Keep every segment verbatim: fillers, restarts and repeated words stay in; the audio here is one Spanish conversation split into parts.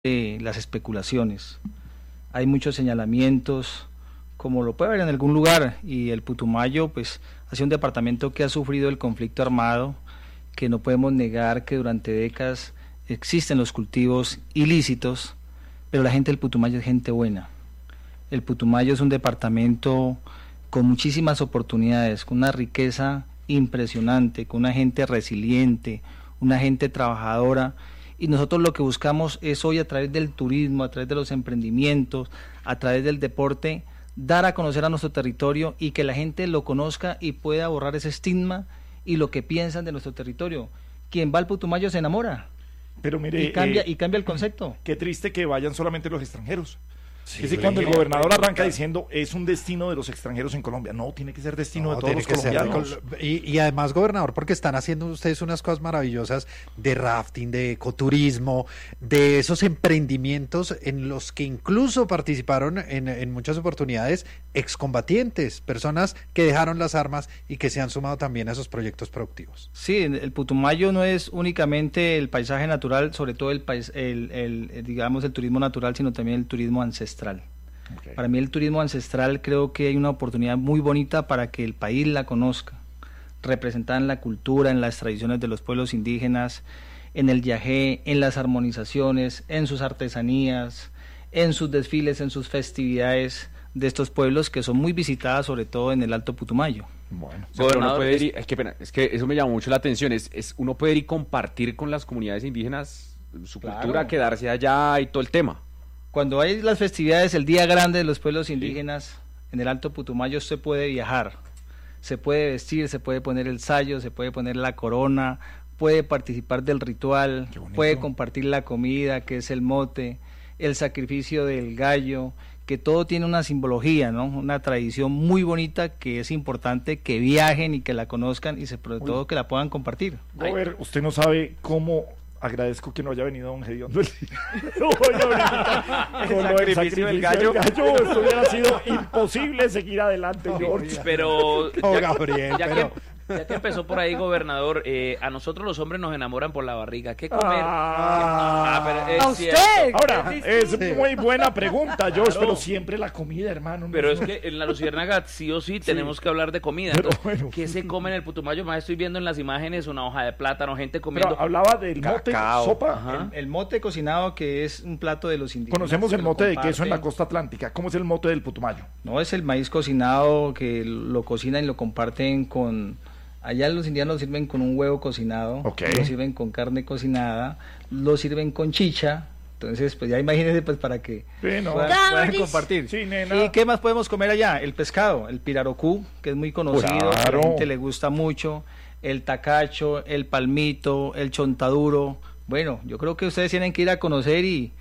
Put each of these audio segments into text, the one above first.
de las especulaciones. Hay muchos señalamientos, como lo puede ver en algún lugar, y el Putumayo pues ha sido un departamento que ha sufrido el conflicto armado, que no podemos negar que durante décadas existen los cultivos ilícitos, pero la gente del Putumayo es gente buena. El Putumayo es un departamento con muchísimas oportunidades, con una riqueza impresionante, con una gente resiliente, una gente trabajadora, y nosotros lo que buscamos es hoy, a través del turismo, a través de los emprendimientos, a través del deporte, dar a conocer a nuestro territorio y que la gente lo conozca y pueda borrar ese estigma y lo que piensan de nuestro territorio. Quien va al Putumayo se enamora. Pero mire, y cambia, eh, y cambia el concepto. Qué triste que vayan solamente los extranjeros. Sí, es que cuando el gobernador arranca diciendo es un destino de los extranjeros en Colombia, no, tiene que ser destino no, de todos los colombianos. De, y, y además, gobernador, porque están haciendo ustedes unas cosas maravillosas de rafting, de ecoturismo, de esos emprendimientos en los que incluso participaron en, en muchas oportunidades excombatientes, personas que dejaron las armas y que se han sumado también a esos proyectos productivos. Sí, el Putumayo no es únicamente el paisaje natural, sobre todo el, pais, el, el digamos el turismo natural, sino también el turismo ancestral. Okay. Para mí el turismo ancestral, creo que hay una oportunidad muy bonita para que el país la conozca, representada en la cultura, en las tradiciones de los pueblos indígenas, en el yagé, en las armonizaciones, en sus artesanías, en sus desfiles, en sus festividades de estos pueblos que son muy visitadas, sobre todo en el Alto Putumayo. Bueno, o sea, pero uno puede ir, es, que pena, es que eso me llamó mucho la atención, es, es uno puede ir y compartir con las comunidades indígenas su claro. cultura, quedarse allá y todo el tema. Cuando hay las festividades, el día grande de los pueblos indígenas, sí. en el Alto Putumayo se puede viajar, se puede vestir, se puede poner el sayo, se puede poner la corona, puede participar del ritual, puede compartir la comida, que es el mote, el sacrificio del gallo, que todo tiene una simbología, ¿no? Una tradición muy bonita que es importante que viajen y que la conozcan y sobre Uy. todo que la puedan compartir. Robert, usted no sabe cómo... Agradezco que no haya venido don Gediondo. No, con lo del sacrificio del gallo. gallo, esto hubiera sido imposible seguir adelante, oh, George. Pero, oh, ya, Gabriel, ya, pero... Que, ya que empezó por ahí, gobernador, eh, a nosotros los hombres nos enamoran por la barriga. ¿Qué comer? Ah, ah pero es ¿A usted? Ahora, es sí. muy buena pregunta, George, claro. pero siempre la comida, hermano. No, pero no. es que en la Luciérnaga sí o sí, sí. tenemos que hablar de comida. Entonces, bueno. ¿Qué se come en el Putumayo? Más estoy viendo en las imágenes una hoja de plátano, gente comiendo... Pero hablaba del mote, cacao. sopa. El, el mote cocinado, que es un plato de los indígenas. Conocemos el mote de queso en la costa atlántica. ¿Cómo es el mote del Putumayo? No, es el maíz cocinado que lo cocinan y lo comparten con... Allá los indianos lo sirven con un huevo cocinado, okay. lo sirven con carne cocinada, lo sirven con chicha, entonces pues ya imagínense pues para que sí, no. puedan, puedan compartir. Sí, nena. ¿Y qué más podemos comer allá? El pescado, el pirarucú, que es muy conocido, claro. que a la gente le gusta mucho, el tacacho, el palmito, el chontaduro. Bueno, yo creo que ustedes tienen que ir a conocer y...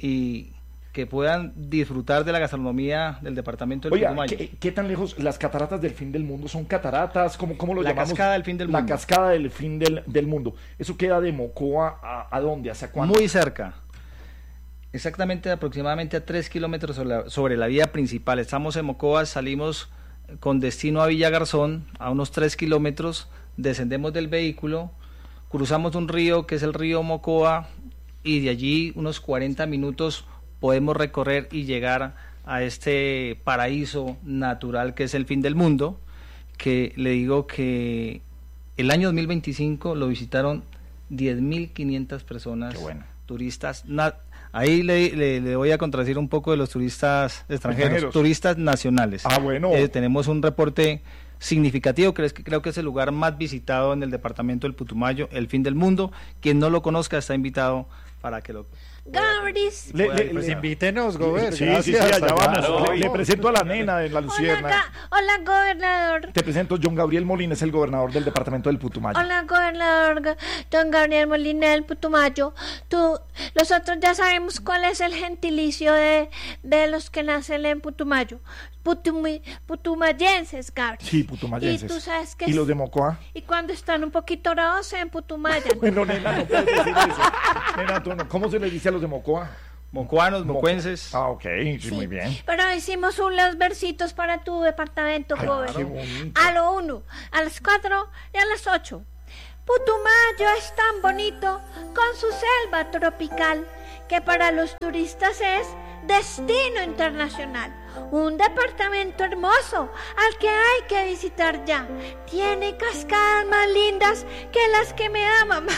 y que puedan disfrutar de la gastronomía del departamento del Oiga, Putumayo. ¿qué, ¿qué tan lejos las cataratas del fin del mundo? ¿Son cataratas? ¿Cómo, cómo lo la llamamos? La cascada del fin del la mundo. La cascada del fin del, del mundo. ¿Eso queda de Mocoa a, a dónde? ¿Hacia cuándo? Muy cerca. Exactamente, aproximadamente a tres kilómetros sobre la, sobre la vía principal. Estamos en Mocoa, salimos con destino a Villa Garzón, a unos tres kilómetros, descendemos del vehículo, cruzamos un río que es el río Mocoa, y de allí unos cuarenta minutos podemos recorrer y llegar a este paraíso natural que es el fin del mundo, que le digo que el año dos mil veinticinco lo visitaron diez mil quinientas personas, bueno. turistas, na- ahí le, le, le voy a contradecir un poco de los turistas extranjeros, extranjeros. turistas nacionales. Ah, bueno. Eh, tenemos un reporte significativo, creo que, creo que es el lugar más visitado en el departamento del Putumayo, el fin del mundo. Quien no lo conozca está invitado para que lo... Gabris. Le, le, pues invítenos, Gober. Sí, sí, sí, allá vamos. Claro. Le, le presento a la nena de la Lucierna. Hola, hola, gobernador. Te presento, John Gabriel Molina es el gobernador del departamento del Putumayo. Hola, gobernador John Gabriel Molina del Putumayo. Tú, nosotros ya sabemos cuál es el gentilicio de, de los que nacen en Putumayo. Putumi, putumayenses, Gabriel. Sí, putumayenses. Y tú sabes que ¿Y los de Mocoa? Y cuando están un poquito bravos se putumayan. Bueno, nena, no puedes decir eso. Nena, tú no. ¿Cómo se le dice a los de Mocoa? Mocoanos, mocuenses. Ah, ok, sí, sí, muy bien. Pero hicimos unos versitos para tu departamento, Ay, joven. qué bonito. A lo uno, a las cuatro y a las ocho. Putumayo es tan bonito con su selva tropical que para los turistas es destino internacional. Un departamento hermoso al que hay que visitar ya. Tiene cascadas más lindas que las que me da mamá.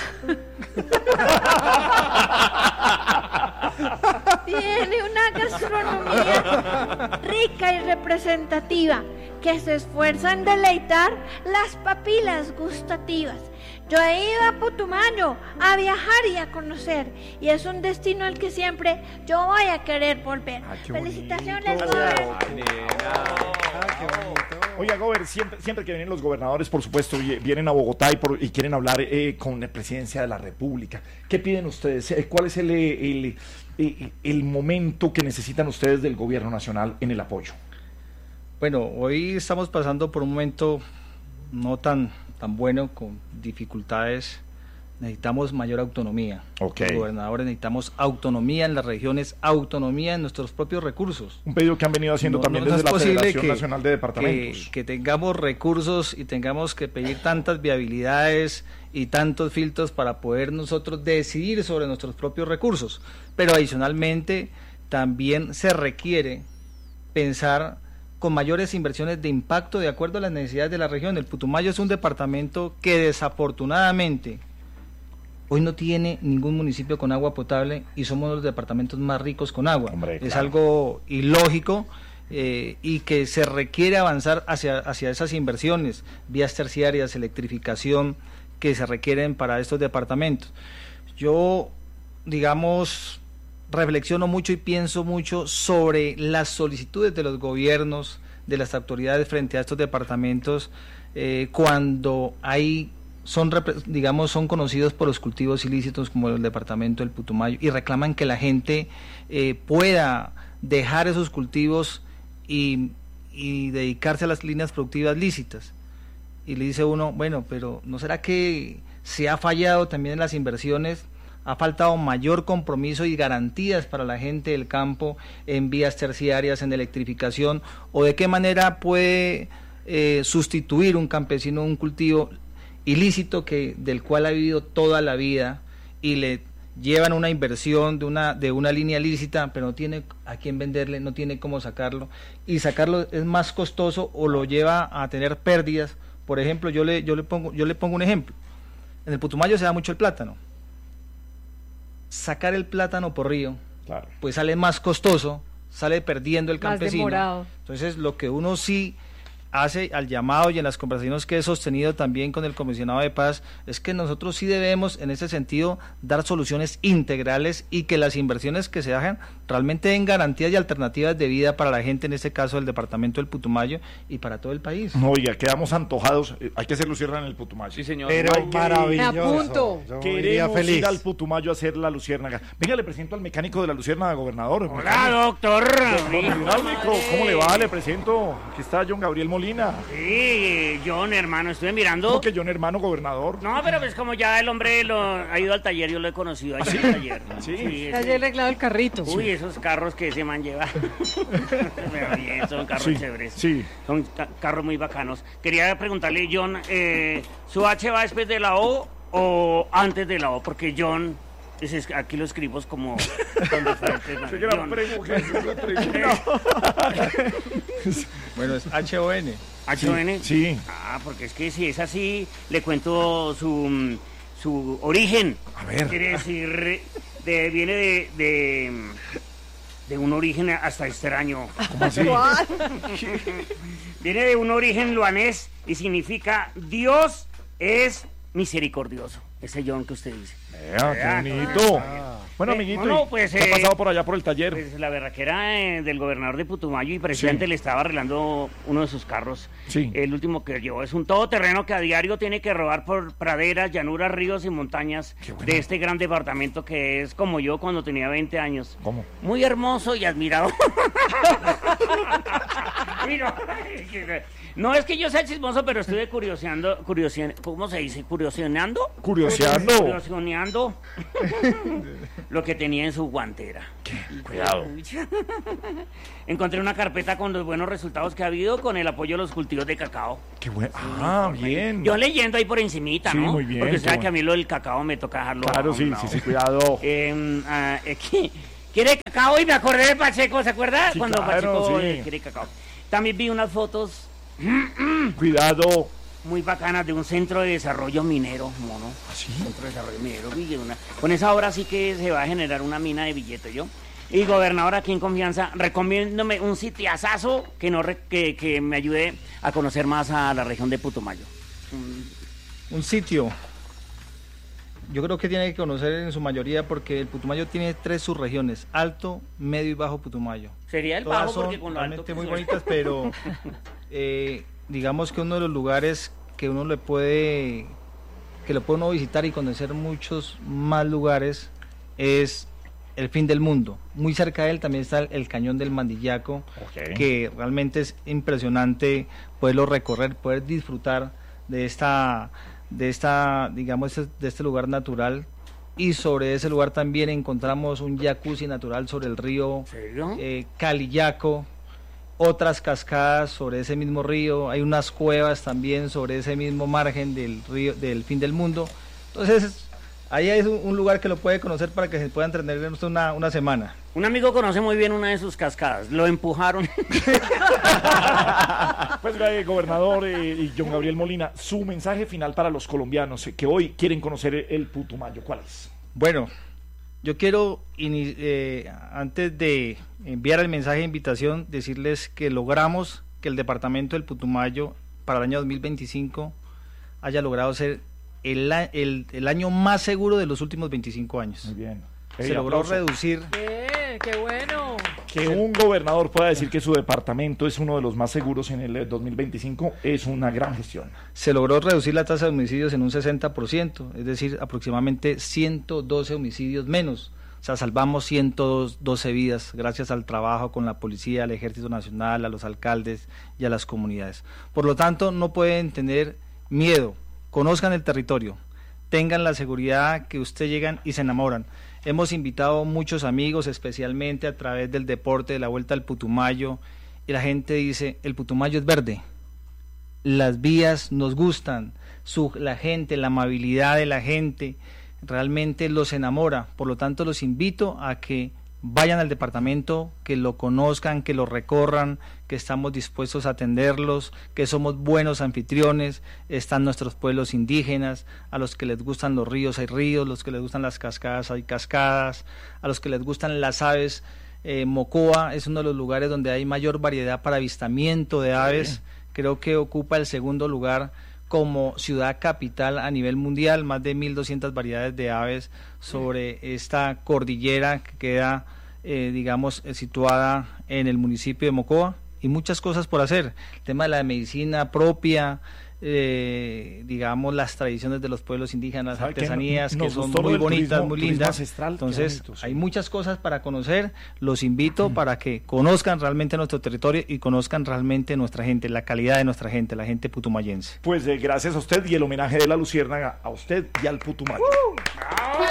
Tiene una gastronomía rica y representativa que se esfuerza en deleitar las papilas gustativas. Yo he ido a Putumayo a viajar y a conocer, y es un destino al que siempre yo voy a querer volver. Ah, Felicitaciones, bonito. Gober. Oiga, Gober, siempre, siempre que vienen los gobernadores, por supuesto, vienen a Bogotá y, por, y quieren hablar eh, con la presidencia de la República. ¿Qué piden ustedes? ¿Cuál es el, el, el, el momento que necesitan ustedes del gobierno nacional en el apoyo? Bueno, hoy estamos pasando por un momento no tan, tan bueno, con dificultades. Necesitamos mayor autonomía. Okay. Los gobernadores necesitamos autonomía en las regiones, autonomía en nuestros propios recursos. Un pedido que han venido haciendo no, también no, no desde la Federación que, Nacional de Departamentos. Que, que tengamos recursos y tengamos que pedir tantas viabilidades y tantos filtros para poder nosotros decidir sobre nuestros propios recursos. Pero adicionalmente también se requiere pensar con mayores inversiones de impacto de acuerdo a las necesidades de la región. El Putumayo es un departamento que desafortunadamente hoy no tiene ningún municipio con agua potable y somos uno de los departamentos más ricos con agua. Hombre, es claro. algo ilógico eh, y que se requiere avanzar hacia, hacia esas inversiones, vías terciarias, electrificación, que se requieren para estos departamentos. Yo, digamos, reflexiono mucho y pienso mucho sobre las solicitudes de los gobiernos, de las autoridades frente a estos departamentos, eh, cuando hay son digamos son conocidos por los cultivos ilícitos como el departamento del Putumayo y reclaman que la gente eh, pueda dejar esos cultivos y, y dedicarse a las líneas productivas lícitas. Y le dice uno, bueno, pero ¿no será que se ha fallado también en las inversiones? Ha faltado mayor compromiso y garantías para la gente del campo en vías terciarias, en electrificación, o de qué manera puede eh, sustituir un campesino un cultivo ilícito que del cual ha vivido toda la vida y le llevan una inversión de una de una línea lícita, pero no tiene a quién venderle, no tiene cómo sacarlo, y sacarlo es más costoso o lo lleva a tener pérdidas. Por ejemplo, yo le yo le pongo yo le pongo un ejemplo. En el Putumayo se da mucho el plátano. Sacar el plátano por río, claro, pues sale más costoso, sale perdiendo el más campesino. Demorado. Entonces, lo que uno sí hace al llamado y en las conversaciones que he sostenido también con el comisionado de paz es que nosotros sí debemos en ese sentido dar soluciones integrales y que las inversiones que se hagan realmente den garantías y alternativas de vida para la gente, en este caso del departamento del Putumayo y para todo el país. No, oiga, quedamos antojados. Eh, hay que hacer lucierna en el Putumayo. Sí, señor. Pero Hay que- maravilloso. Me apunto. Yo iría Queremos feliz. ir al Putumayo a hacer la luciérnaga. Venga, le presento al mecánico de la luciérnaga, gobernador. Hola, Mecánico. doctor. Don hidráulico, ¿cómo le va? Le presento. Aquí está John Gabriel Molina. Sí, John, hermano, estuve mirando. ¿Cómo que John, hermano gobernador? No, pero pues como ya el hombre lo, ha ido al taller, yo lo he conocido ahí en el taller. Sí. ese- Ya he arreglado el carrito. Uy, esos carros que ese man lleva. Pero bien, son carros Sí, chéveres. sí. Son ca- carros muy bacanos. Quería preguntarle, John, eh, ¿su H va después de la O o antes de la O? Porque John, ese es- aquí lo escribimos como con diferentes maneras. Qué gran John. pregunta, qué gran pregunta. Bueno, es H O N. ¿H O N? Sí. Ah, porque es que si es así, le cuento su, mm, su origen. A ver. Quiere decir, de, viene de, de, de un origen hasta extraño. ¿Cómo así? Viene de un origen luanés y significa Dios es misericordioso. Ese John que usted dice. Vea, Vea, qué bonito. ah. Bueno, Eh, amiguito, no, ¿y pues, ¿qué ha eh, pasado por allá por el taller? Pues la berraquera eh, del gobernador de Putumayo y presidente Sí. le estaba arreglando uno de sus carros. Sí. El último que llevó es un todoterreno que a diario tiene que rodar por praderas, llanuras, ríos y montañas Qué bueno. de este gran departamento que es como yo cuando tenía veinte años. ¿Cómo? Muy hermoso y admirado. Mira, no es que yo sea chismoso, pero estuve curioseando, curioseando, ¿cómo se dice? ¿Curioseando? Curioseando. Curioseando. lo que tenía en su guantera. ¿Qué? Cuidado. Encontré una carpeta con los buenos resultados que ha habido con el apoyo de los cultivos de cacao. Qué bueno. Ah, bien. Yo leyendo ahí por encimita, sí, ¿no? Muy bien. Porque sabe bueno. que a mí lo del cacao me toca dejarlo. Claro, sí, sí, sí, cuidado. Eh, uh, eh, ¿Quiere cacao? Y me acordé de Pacheco, ¿se acuerda? Sí, Cuando claro, Pacheco sí. eh, quiere cacao. También vi unas fotos Cuidado. muy bacanas de un centro de desarrollo minero, mono. ¿Ah, sí? Centro de desarrollo minero, vi una- con esa obra sí que se va a generar una mina de billetes, yo. Y gobernador, aquí en confianza, recomiéndome un sitiazazo que, no re- que, que me ayude a conocer más a la región de Putumayo. Mm, Un sitio. Yo creo que tiene que conocer en su mayoría porque el Putumayo tiene tres subregiones, Alto, Medio y Bajo Putumayo. Sería el Todas bajo son porque con lo alto realmente que muy soy. bonitas, pero eh, digamos que uno de los lugares que uno le puede, que lo puede uno visitar y conocer muchos más lugares es el fin del mundo. Muy cerca de él también está el, el Cañón del Mandillaco, Ok. que realmente es impresionante poderlo recorrer, poder disfrutar de esta, de esta, digamos, de este lugar natural. Y sobre ese lugar también encontramos un jacuzzi natural sobre el río ¿En serio? eh, Calillaco, otras cascadas sobre ese mismo río, hay unas cuevas también sobre ese mismo margen del río del fin del mundo. Entonces, ahí es un, un lugar que lo puede conocer para que se pueda entretener una, una semana. Un amigo conoce muy bien una de sus cascadas. Lo empujaron. Pues, eh, gobernador eh, y John Gabriel Molina, su mensaje final para los colombianos eh, que hoy quieren conocer el, el Putumayo, ¿cuál es? Bueno, yo quiero, ini- eh, antes de enviar el mensaje de invitación, decirles que logramos que el departamento del Putumayo para el año dos mil veinticinco haya logrado ser el, a- el, el año más seguro de los últimos veinticinco años. Muy bien. Se Ey, logró aplauso. reducir, Bien, qué bueno. Que un gobernador pueda decir que su departamento es uno de los más seguros en el eh, dos mil veinticinco es una gran gestión. se logró reducir la tasa de homicidios en un sesenta por ciento, es decir, aproximadamente ciento doce homicidios menos. O sea, salvamos ciento doce vidas gracias al trabajo con la policía, al Ejército Nacional, a los alcaldes y a las comunidades. Por lo tanto, no pueden tener miedo, conozcan el territorio, tengan la seguridad que ustedes llegan y se enamoran. Hemos invitado muchos amigos, especialmente a través del deporte de la Vuelta al Putumayo, y la gente dice, el Putumayo es verde, las vías nos gustan, su, la gente, la amabilidad de la gente, realmente los enamora. Por lo tanto, los invito a que vayan al departamento, que lo conozcan, que lo recorran, que estamos dispuestos a atenderlos, que somos buenos anfitriones. Están nuestros pueblos indígenas, a los que les gustan los ríos hay ríos, los que les gustan las cascadas hay cascadas, a los que les gustan las aves. eh, Mocoa es uno de los lugares donde hay mayor variedad para avistamiento de aves. Creo que ocupa el segundo lugar como ciudad capital a nivel mundial, más de mil doscientas variedades de aves sobre esta cordillera que queda, eh, digamos, eh, situada en el municipio de Mocoa, y muchas cosas por hacer. El tema de la medicina propia, eh, digamos, las tradiciones de los pueblos indígenas, ¿Sabe qué? artesanías que Nos son gustó lo muy del bonitas, turismo- muy turismo lindas. ancestral, qué Entonces, bonito, sí. hay muchas cosas para conocer. Los invito para que conozcan realmente nuestro territorio y conozcan realmente nuestra gente, la calidad de nuestra gente, la gente putumayense. Pues eh, gracias a usted y el homenaje de la Luciérnaga a usted y al Putumayo.